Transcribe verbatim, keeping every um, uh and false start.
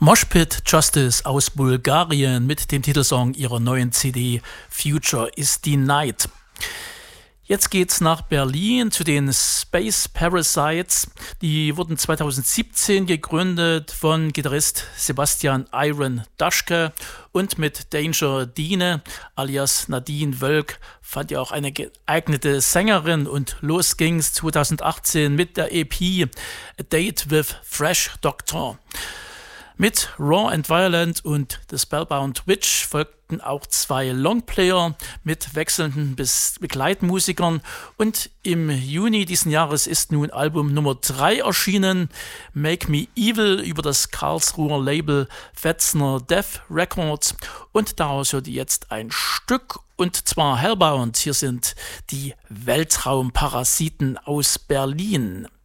Moshpit Justice aus Bulgarien mit dem Titelsong ihrer neuen C D Future is Denied. Jetzt geht's nach Berlin zu den Space Parasites. Die wurden zweitausendsiebzehn gegründet von Gitarrist Sebastian Iron Daschke und mit Danger Dine alias Nadine Wölk fand ihr auch eine geeignete Sängerin und los ging's zweitausendachtzehn mit der E P A Date with Fresh Doctor. Mit Raw and Violent und The Spellbound Witch folgten auch zwei Longplayer mit wechselnden Bis- Begleitmusikern und im Juni diesen Jahres ist nun Album Nummer drei erschienen, Make Me Evil, über das Karlsruher Label Fetzner Death Records, und daraus hört ihr jetzt ein Stück, und zwar Hellbound. Hier sind die Weltraumparasiten aus Berlin.